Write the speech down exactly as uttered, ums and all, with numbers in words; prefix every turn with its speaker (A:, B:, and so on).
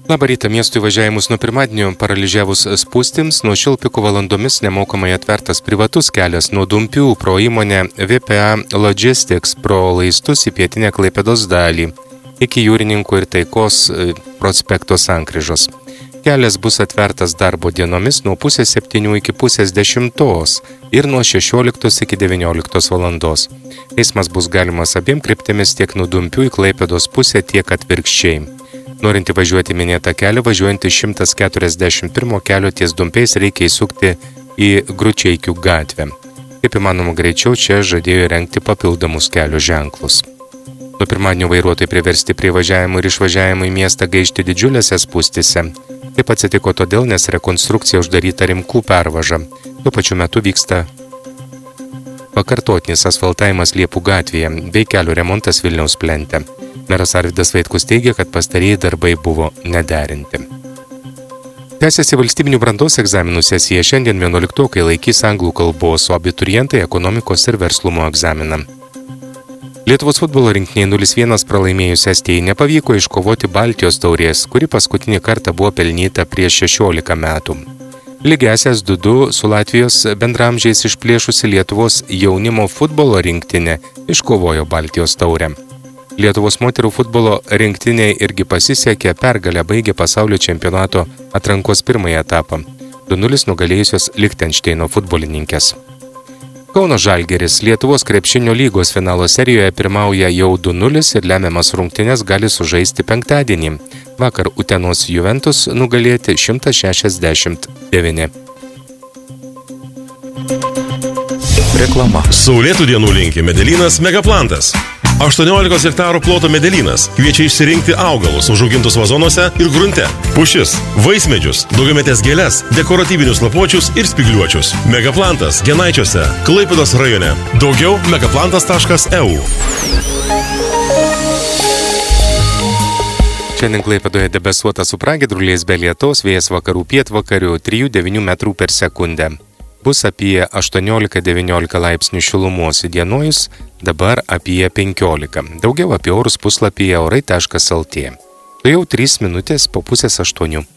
A: Labą rytą, miestų įvažiavimus nuo pirmadienio paralyžiavus spūstims, nuo šilpikų valandomis nemokamai atvertas privatus kelias nuo Dumpių pro įmonę V P A Logistics pro laistus į pietinę Klaipėdos dalį iki Jūrininkų ir Taikos prospekto sankryžos. Kelias bus atvertas darbo dienomis nuo pusės septynių iki pusės dešimtos ir nuo šešioliktos iki devynioliktos valandos. Eismas bus galimas abiem kryptimis tiek nuo Dumpių į Klaipėdos pusę, tiek atvirkščiai. Norint įvažiuoti minėtą kelią, važiuojant iš šimtas keturiasdešimt pirmo kelio ties Dumpiais reikia įsukti į Gručeikių gatvę. Kaip įmanoma greičiau čia žadėjo įrengti papildomus kelio ženklus. Nuo pirmadienio vairuotojai priversti prie važiavimo ir išvažiavimo į miestą gaišti didžiulėse spūstise. Taip atsitiko todėl, nes rekonstrukcija uždaryta Rimkų pervaža. Tuo pačiu metu vyksta pakartotinis asfaltavimas Liepų gatvėje bei kelio remontas Vilniaus plente. Meras Arvydas Vaitkus teigia, kad pastarieji darbai buvo nederinti. Tęsiasi valstybinių brandos egzaminų sesija. Šiandien vienuoliktokai laikys anglų kalbos, o abiturientai ekonomikos ir verslumo egzaminą. Lietuvos futbolo rinktiniai nulis vienas pralaimėjus Estijai nepavyko iškovoti Baltijos taurės, kuri paskutinį kartą buvo pelnyta prieš šešiolika metų. Lygiąsias du du su Latvijos bendramžiais išplėšusi Lietuvos jaunimo futbolo rinktinė iškovojo Baltijos taurę. Lietuvos moterų futbolo rinktiniai irgi pasisekė, pergalę baigė pasaulio čempionato atrankos pirmąjį etapą, du nulis nugalėjusios Lichtenšteino futbolininkės. Kauno Žalgiris Lietuvos krepšinio lygos finalo serijoje pirmauja jau du nulis ir lemiamas rungtynes gali sužaisti penktadienį. Vakar Utenos Juventus nugalėti šimtas šešiasdešimt devyni.
B: Reklama. Saulėtų dienų linki Medelynas Megaplantas. aštuoniolikos hektarų ploto Medelynas kviečia išsirinkti augalus užaugintus vazonuose ir grunte, pušis, vaismedžius, daugiametės gėles, dekoratyvinius lapuočius ir spygliuočius. Megaplantas Genaičiuose, Klaipėdos rajone. Daugiau megaplantas taškas e u.
A: Šiandien Klaipėdoje debesuota su pragiedruliais be lietaus, vėjas vakarų pietvakarių trijų devynių metrų per sekundę. Bus apie aštuoniolika devyniolika laipsnių šilumos, įdienojus dabar apie penkiolika. Daugiau apie orus puslapyje orai taškas el tė. Tai jau trys minutės po pusės aštuonių.